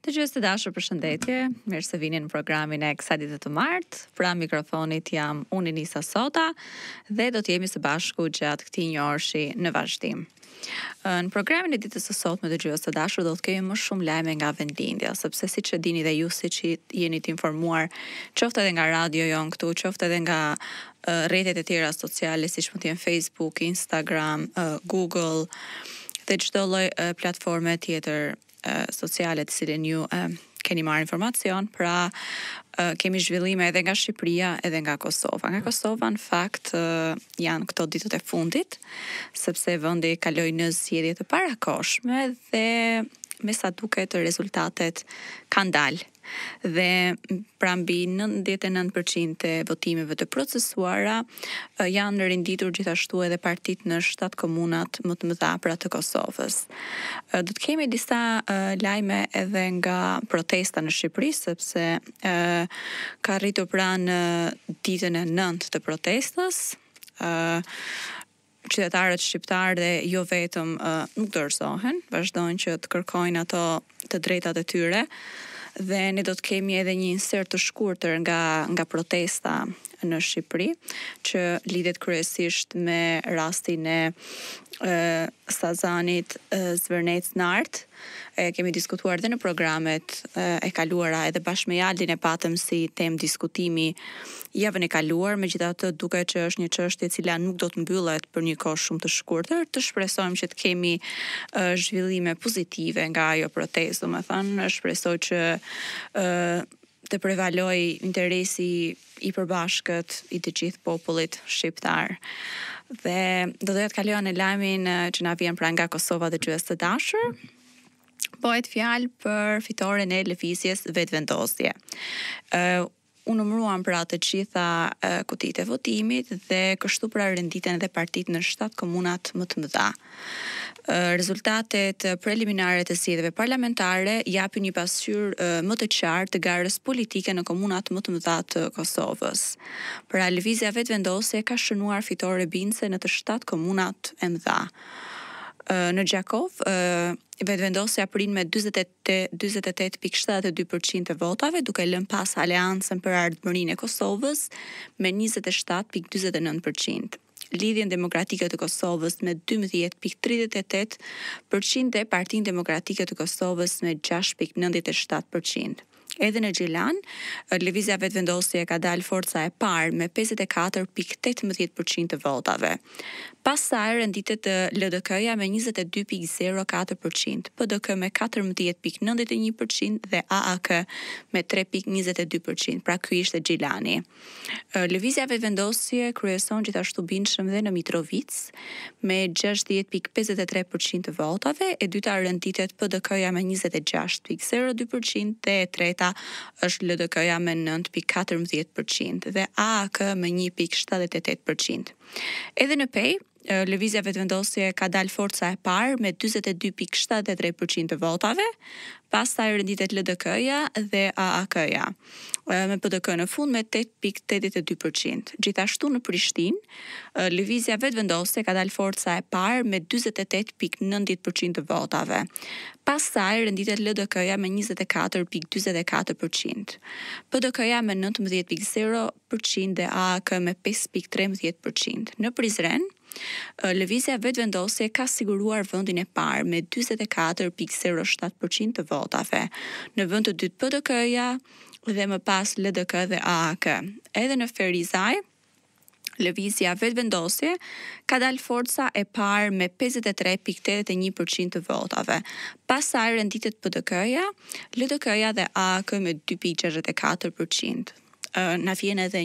Të gjithë të dashur, përshëndetje. Mirë se vini në programin e kësaj dite të martë. Pra mikrofonit jam unë Nisa Sota dhe do të jemi së bashku gjatë këtij një orshi në vazhdim. Në programin e ditës së sotme të dëgjues të dashur do të kemi më shumë lajme nga vendlindja, sepse siç e dini dhe ju siç jeni të informuar, qoftë edhe nga radio jon këtu, qoftë edhe nga rrjetet e tjera sociale siç mund të jenë Facebook, Instagram, Google dhe çdo lloj platforme tjetër sociale të cilën ju keni marrë informacion, pra kemi zhvillime edhe nga Shqipëria edhe nga Kosova. Nga Kosova në fakt janë këto ditët e fundit, sepse vendi kaloi në zgjedhje të parakohshme dhe me sa duket rezultatet kanë dalë. Dhe pra mbi 99% të votimeve të procesuara janë rinditur gjithashtu edhe partitë në 7 komunat më të mëdha pra të Kosovës. Do të kemi disa lajme edhe nga protesta në Shqipëri, sepse ka rritur pra në ditën e 9 të protestës. Qytetarët shqiptarë dhe jo vetëm nuk dorëzohen, vazhdojnë që të kërkojnë ato të drejtat e tyre. Dhe ne do të kemi edhe një insert të shkurtër nga protesta në Shqipëri, që lidhet kryesisht me rastin e Sazanit Zvërnec Nart. Kemi diskutuar dhe në programet e kaluara, edhe bashkë me Jaldin e patëm si temë diskutimi javën e kaluar, megjithatë duket që është një çështje e cila nuk do të mbyllet për një kohë shumë të shkurtër. Të shpresojmë që të kemi zhvillime pozitive nga ajo protestë, domethënë shpresoj që të prevaloj interesi i përbashkët i të gjithë popullit shqiptar. Dhe do të kalojmë në lajmin që na vjen pra nga Kosova dhe dëgjues të dashur. Bëhet fjalë për fitoren e lëvizjes vetëvendosje. U numëruan pra të gjitha kutitë e votimit dhe kështu pra renditen edhe partitë në 7 komunat më të mëdha. Rezultatet preliminare të zgjedhjeve parlamentare japin një pasqyrë më të qartë të garës politike në komunat më të mëdha të Kosovës. Pra lëvizja vetëvendosje ka shënuar fitore bindëse në të 7 komunat e mëdha. Në Gjakov, vetëvendosja prin me 48.72% të votave, duke lënë pas Aleancën për Ardhmërinë e Kosovës me 27.49%. Lidhjen Demokratike të Kosovës me 12.38% dhe Partinë Demokratike të Kosovës me 6.97%. Edhe në Gjilan, lëvizja vetëvendosje ka dalë forca e parë me 54.18% të votave. Pas saj renditet LDK-ja me 22.04%, PDK me 14.91% dhe AAK me 3.22%. Pra ky ishte Gjilani. Lëvizja vetëvendosje kryeson gjithashtu bindshëm dhe në Mitrovic me 60.53% të votave, e dyta renditet PDK-ja me 26.02% dhe e treta është LDK-ja me 9.14% dhe AAK me 1.78%. Edhe në Pej, lëvizja vetëvendosje ka dalë forca e parë me 42.73% të votave, pastaj renditet LDK-ja dhe AAK-ja, me PDK në fund me 8.82%. Gjithashtu në Prishtinë, lëvizja vetëvendosje ka dalë forca e parë me 48.90% të votave. Pastaj renditet LDK-ja me 24.44%, PDK-ja me 19.0% dhe AAK me 5.13%. Në Prizren, lëvizja vetëvendosje ka siguruar vendin e parë me 44.07% të votave. Në vend të dytë PDK-ja dhe më pas LDK dhe AAK. Edhe në Ferizaj, lëvizja vetëvendosje ka dalë forca e parë me 53.81% të votave. Pastaj renditet PDK-ja, LDK-ja dhe AAK me 2.64%. Na vjen edhe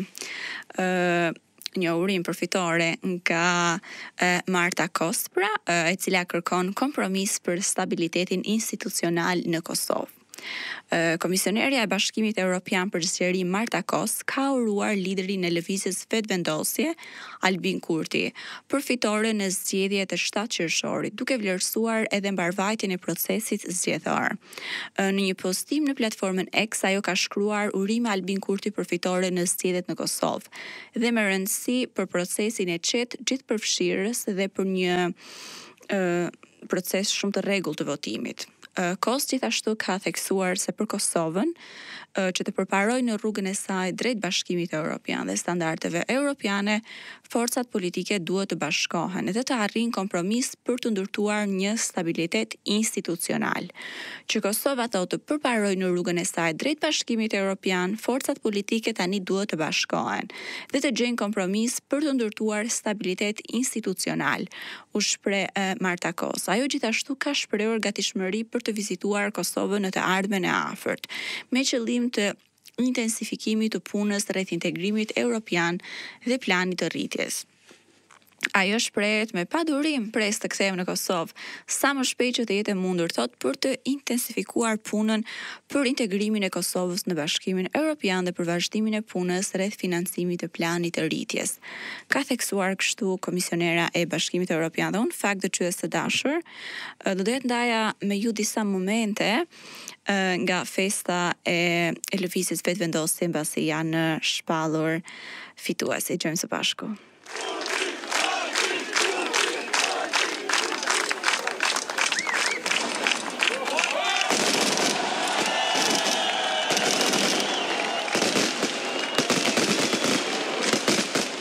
një urim përfitore nga Marta Kospra, e cila kërkon kompromis për stabilitetin institucional në Kosovë. Komisionerja e Bashkimit Evropian për Zgjerim Marta Kos ka uruar liderin e lëvizjes vetëvendosje Albin Kurti për fitoren e zgjedhjeve të 7 qershorit, duke vlerësuar edhe mbarvajtjen e procesit zgjedhor. Në një postim në platformën X, ajo ka shkruar urim Albin Kurti për fitoren në zgjedhjet në Kosovë dhe me rëndësi për procesin e qetë gjithëpërfshirës dhe për një proces shumë të rregullt të votimit. Kos gjithashtu ka theksuar se për Kosovën që të përparoj në rrugën e saj drejt Bashkimit Evropian dhe standardeve europiane, forcat politike duhet të bashkohen dhe të arrijnë kompromis për të ndërtuar një stabilitet institucional. Që Kosova thotë të përparoj në rrugën e saj drejt Bashkimit Evropian, forcat politike tani duhet të bashkohen dhe të gjejnë kompromis për të ndërtuar stabilitet institucional, u shpreh Marta Kos. Ajo gjithashtu ka shprehur gatishmëri për të vizituar Kosovën në të ardhmen e afërt, me qëllim të intensifikimit të punës rreth integrimit evropian dhe planit të rritjes. Ajo shprehet me padurim pres të kthehen në Kosovë sa më shpejt që të jetë mundur, thot, për të intensifikuar punën për integrimin e Kosovës në Bashkimin Evropian dhe për vazhdimin e punës rreth financimit të planit të rritjes. Ka theksuar kështu komisionera e Bashkimit Evropian dhe unë fakt dëgjues të dashur, do doja të ndaja me ju disa momente nga festa e lëvizjes vetëvendosje mbasi janë shpallur fituesi. Gjojmë së bashku.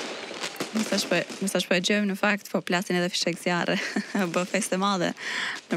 Më thash po e gjojmë në fakt, po plasin edhe fishek zjarre, bë festë e madhe.